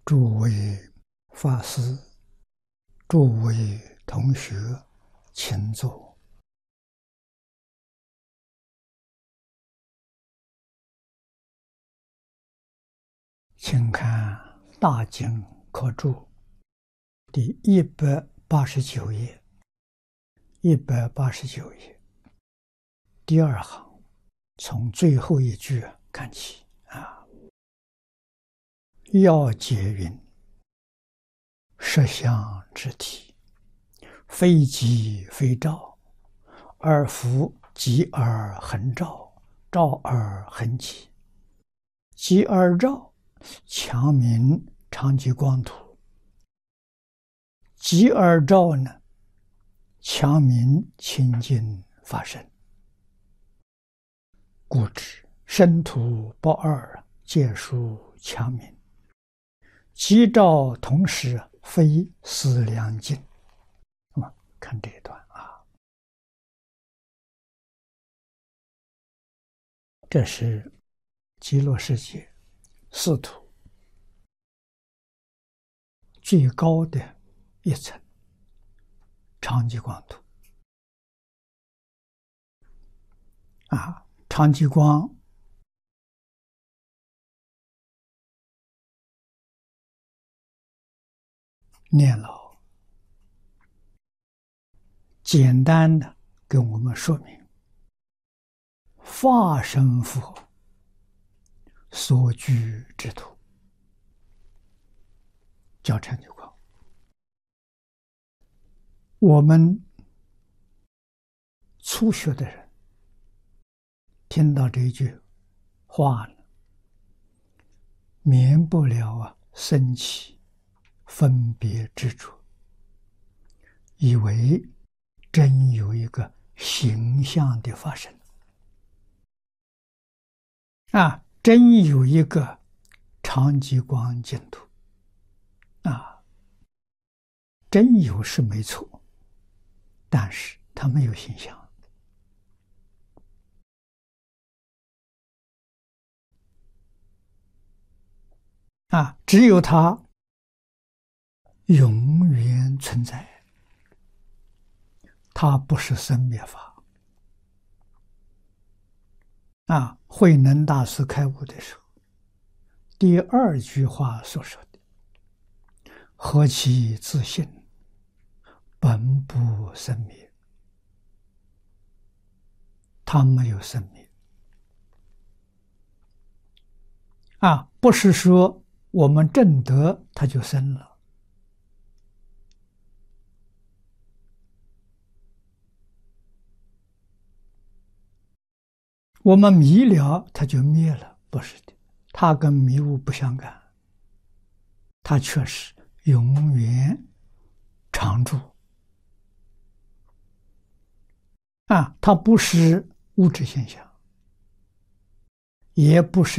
诸位法师、诸位同学，请坐。请看《大经科注》第189页，189页第二行，从最后一句看起啊。要解云：实相之体，非即非照，而复即而恒照，照而恒即。即而照，强明常寂光土；即而照呢，强明清净法身。故知身土不二，皆属强明。即照同时，非思量境。看这一段啊，这是极乐世界四土最高的一层常寂光土啊。常寂光念老简单的跟我们说明法身佛所居之土叫常寂光。我们初学的人听到这一句话呢，免不了生起分别执着，以为真有一个形象的法身啊，真有一个常寂光净土啊，真有是没错，但是它没有形象啊，只有它永远存在，它不是生灭法啊。慧能大师开悟的时候，第二句话所说的“何其自性，本不生灭”，它没有生灭啊，不是说我们证得它就生了。我们迷了它就灭了，不是的，它跟迷雾不相干，它却是永远常住啊，它不是物质现象，也不是